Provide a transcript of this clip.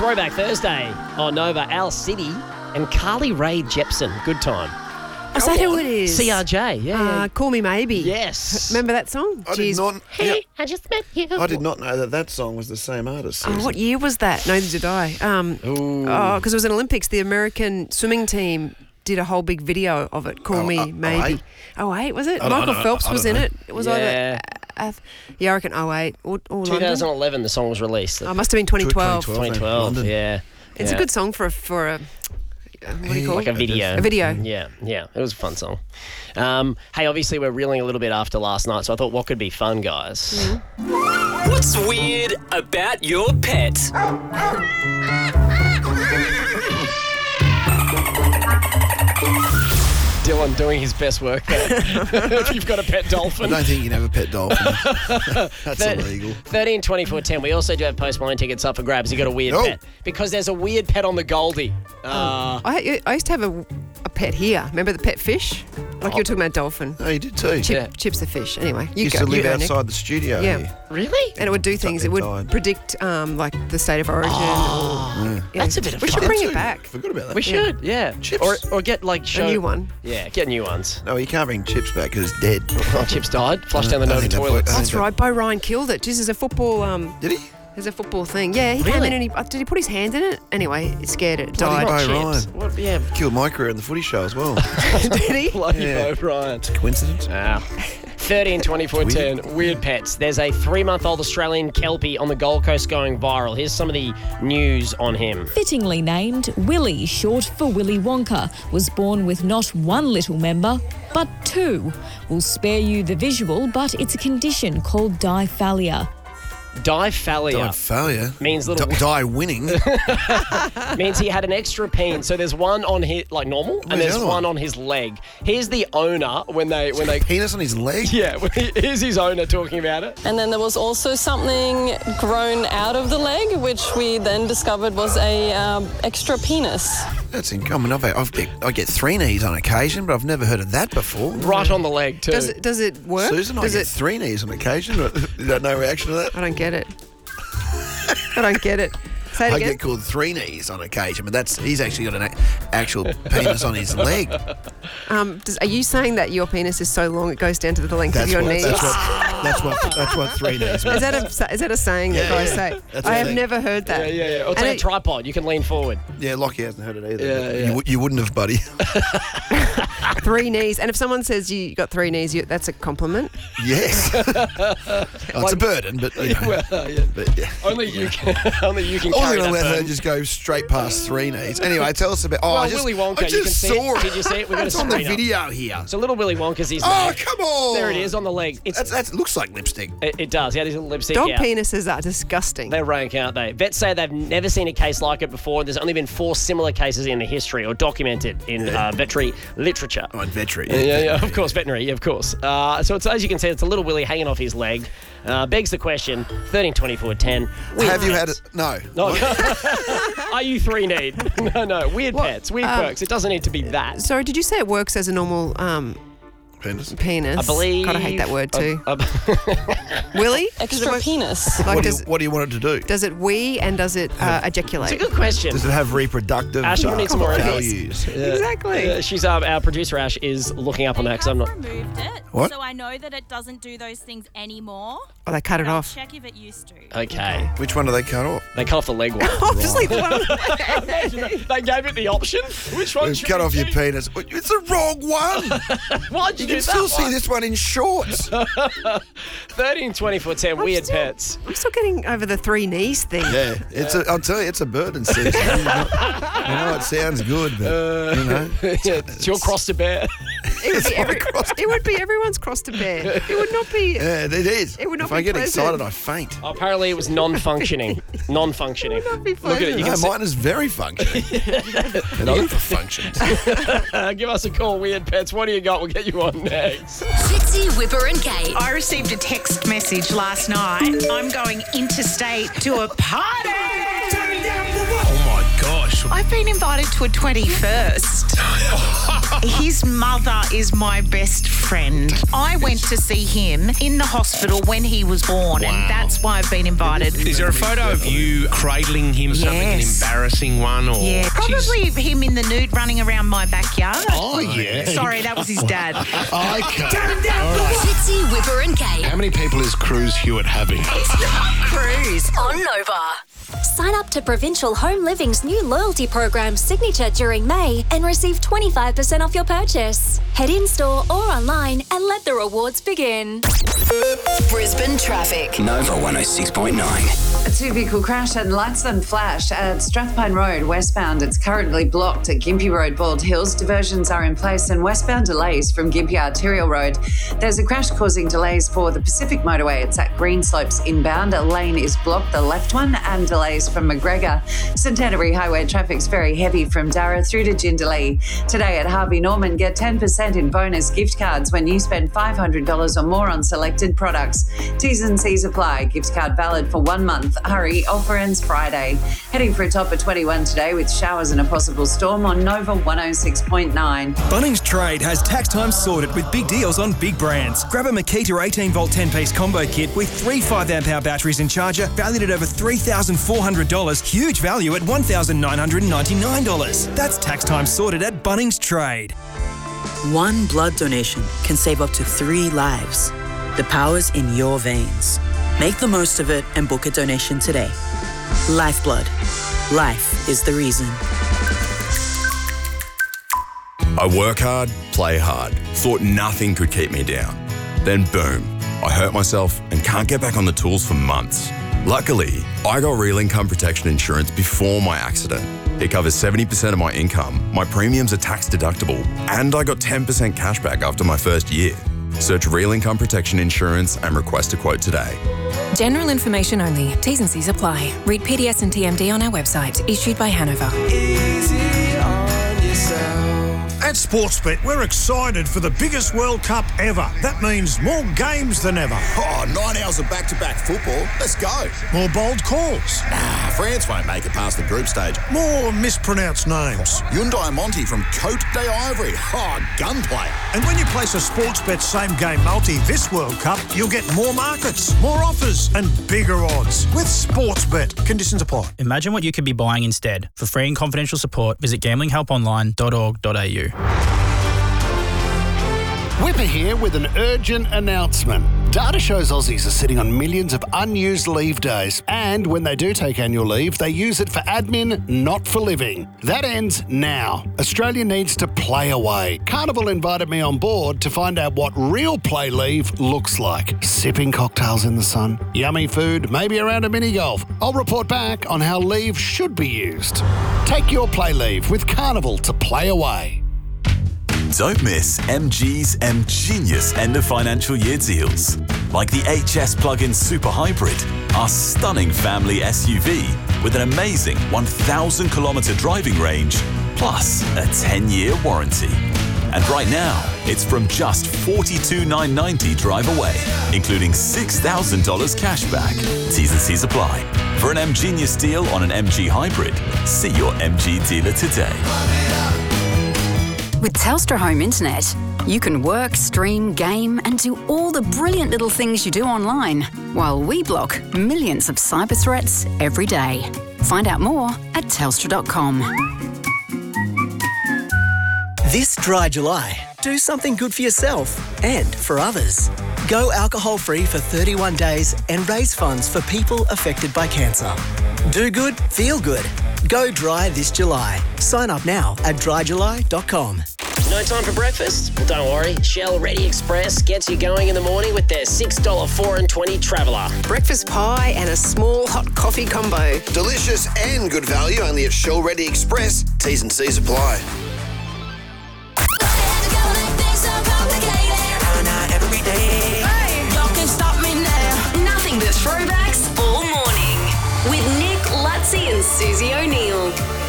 Throwback Thursday on Nova, Al City and Carly Rae Jepsen. Good time. Is that who it is? CRJ, yeah. Call Me Maybe. Yes. Remember that song? I did not. Hey, I just met you. I did not know that song was the same artist. Oh, what year was that? Neither did I. Because it was an Olympics. The American swimming team did a whole big video of it. Call Me Maybe. 08, was it? Michael Phelps was in it. It was either. I reckon 08 or 2011 the song was released. Oh, must have been 2012. 2012, yeah. It's a good song for a what do you call it? Like a video. A video. Yeah. It was a fun song. Hey, obviously we're reeling a little bit after last night, so I thought what could be fun, guys? What's weird about your pet? Dylan doing his best work there. If you've got a pet dolphin. I don't think you can have a pet dolphin. That's illegal. 13 24 10. We also do have Post Malone tickets up for grabs. You got a weird pet. Because there's a weird pet on the Goldie. I used to have a pet here. Remember the pet fish? Like you were talking about dolphin. Oh, you did too. Chips the fish. Anyway, you used go. to live you outside the studio. Yeah. Here. Really? And it would do things. It would predict like the state of origin. That's a bit of We fun. should bring it back. Forgot about that. We should, yeah. Chips. Or get like A new one. Yeah, get new ones. No, you can't bring Chips back because it's dead. Oh, Chips died. Flushed down the I Nova think that toilets. bloke- That's right. Bo Ryan killed it. This is a football. Did he? There's a football thing. Yeah, he came in and did he put his hand in it? Anyway, it scared it. It Bloody died. Bo Ryan. What, yeah. Killed my career in the footy show as well. Did he? Bloody Yeah. Bo Ryan. Coincidence? 13 24 10. Weird pets. There's a 3-month-old Australian Kelpie on the Gold Coast going viral. Here's some of the news on him. Fittingly named, Willy, short for Willy Wonka, was born with not one little member, but two. We'll spare you the visual, but it's a condition called diphallia. Diphallia. Failure. Means little- Die winning. Means he had an extra peen. So there's one on his, like normal, and Where's there's the other one one? on his leg. Here's the owner when they Penis on his leg? yeah, here's his owner talking about it. And then there was also something grown out of the leg, which we then discovered was a extra penis. That's incoming. I get 3 knees on occasion, but I've never heard of that before. Right on the leg too. Does it work? Susan, I Does get it? 3 knees on occasion. You got no reaction to that? I don't get it. I don't get it. Say it I again. get called 3 knees on occasion, but he's actually got an actual penis on his leg. Are you saying that your penis is so long it goes down to the length of your knees? That's what 3 knees means. Is that a saying that guys say? that's a I have thing. never heard that. Yeah. Or it's like a tripod. You can lean forward. Yeah, Lockie hasn't heard it either. Yeah. You wouldn't have, buddy. 3 knees. And if someone says you got 3 knees, that's a compliment. Yes. It's a burden, but you know. Well, yeah. But, yeah. Only you can. Only you can I carry wasn't that going to let her burden. just go straight past 3 knees. Anyway, tell us about... Well, I just, Willy Wonka, I you just can see saw it. Did you see it? We've got It's a on the screen up. video here. So little Willy Wonka's his Oh, leg. come on. There it is on the leg. That looks like lipstick. It does. He had his little lipstick Dog out. penises are disgusting. They rank, aren't they? Vets say they've never seen a case like it before. There's only been 4 similar cases in the history or documented in veterinary literature. Oh, veterinary. Yeah, of course, veterinary, of course. So it's, as you can see, it's a little Willy hanging off his leg. Begs the question, 13 24 10. Have you had it? No. Are you 3-kneed? No. Weird pets, weird quirks. It doesn't need to be that. Sorry, did you say it works as a normal penis? I believe... God, I hate that word too. Willy? Extra penis. Like, What do you want it to do? does it wee and does it ejaculate? It's a good question. Does it have reproductive Ash, you need some more values? Exactly. She's our producer Ash is looking up on that because I'm not. Removed it, What? so I know that it doesn't do those things anymore. Oh, they cut it I'll off. check if it used to. Okay. Which one do they cut off? They cut off the leg one. Obviously, the one. They gave it the option. Which one? They've should cut we off your do? penis. It's the wrong one. Why'd you You do can still that see one? this one in shorts. 13 24 10. Weird pets. I'm still getting over the 3 knees thing. Yeah, I'll tell you, it's a burden season. I know it sounds good, but you know, It's your cross to bear. It would be everyone's cross to bear. It would not be. yeah, it is. It would not if I be get pleasant. excited, I faint. Apparently, it was non-functioning. Non-functioning. Not be Look at it. You No, can see, mine is very functioning. It over functions. give us a call, Weird Pets. What do you got? We'll get you on next. Fitzy, Whipper and Kate. I received a text message last night. I'm going interstate to a party. Oh my gosh. I've been invited to a 21st. His mother is my best friend. I went to see him in the hospital when he was born, and that's why I've been invited. Is there a photo of you cradling him, something an embarrassing one? Or Yeah, probably him in the nude running around my backyard. Oh, yeah. Sorry, that was his dad. Okay. Turn him down. All right. Fitzy, Whipper and Kate. How many people is Cruz Hewitt having? Cruise on Nova. Sign up to Provincial Home Living's new loyalty program Signature during May and receive 25% off your purchase. Head in-store or online and let the rewards begin. Brisbane traffic. Nova 106.9. A two-vehicle crash and lights on flash at Strathpine Road, westbound. It's currently blocked at Gympie Road, Bald Hills. Diversions are in place and westbound delays from Gympie Arterial Road. There's a crash causing delays for the Pacific Motorway. It's at Greenslopes inbound. A lane is blocked, the left one, and delays from McGregor. St Canterbury Highway traffic's very heavy from Darra through to Jindalee. Today at Harvey Norman, get 10% in bonus gift cards when you spend $500 or more on selected products. T's and C's apply. Gift card valid for 1 month. Hurry, offer ends Friday. Heading for a top of 21 today with showers and a possible storm on Nova 106.9. Bunnings Trade has tax time sorted with big deals on big brands. Grab a Makita 18-volt 10-piece combo kit with 3 5-amp-hour batteries and charger valued at over $3,400. Huge value at $1,999. That's tax time sorted at Bunnings Trade. One blood donation can save up to 3 lives. The power's in your veins. Make the most of it and book a donation today. Lifeblood. Life is the reason. I work hard, play hard. Thought nothing could keep me down. Then boom, I hurt myself and can't get back on the tools for months. Luckily, I got real income protection insurance before my accident. It covers 70% of my income, my premiums are tax deductible, and I got 10% cash back after my first year. Search Real Income Protection Insurance and request a quote today. General information only. T's and C's apply. Read PDS and TMD on our website. Issued by Hanover. Easy on yourself. At Sportsbet, we're excited for the biggest World Cup ever. That means more games than ever. Oh, 9 hours of back-to-back football. Let's go. More bold calls. Nah, France won't make it past the group stage. More mispronounced names. Hyundai Monty from Cote d'Ivory. Oh, gunplayer. And when you place a Sportsbet same-game multi this World Cup, you'll get more markets, more offers and bigger odds. With Sportsbet. Conditions apply. Imagine what you could be buying instead. For free and confidential support, visit gamblinghelponline.org.au. Whipper here with an urgent announcement. Data shows Aussies are sitting on millions of unused leave days, and when they do take annual leave, they use it for admin, not for living. That ends now. Australia needs to play away. Carnival invited me on board to find out what real play leave looks like. Sipping cocktails in the sun, yummy food, maybe around a mini golf. I'll report back on how leave should be used. Take your play leave with Carnival to play away. Don't miss MG's M-Genius end of financial year deals. Like the HS Plug-in Super Hybrid, our stunning family SUV with an amazing 1,000 kilometre driving range, plus a 10-year warranty. And right now, it's from just $42,990 drive away, including $6,000 cash back. T's and C's apply. For an M-Genius deal on an MG Hybrid, see your MG dealer today. With Telstra Home Internet, you can work, stream, game, and do all the brilliant little things you do online, while we block millions of cyber threats every day. Find out more at telstra.com. This dry July, do something good for yourself and for others. Go alcohol-free for 31 days and raise funds for people affected by cancer. Do good, feel good. Go dry this July. Sign up now at dryjuly.com. No time for breakfast? Well, don't worry. Shell Ready Express gets you going in the morning with their $6 4 and 20 Traveller. Breakfast pie and a small hot coffee combo. Delicious and good value only at Shell Ready Express. T's and C's apply. Nothing but throwbacks all morning with Nick, Lutzi and Susie O'Neill.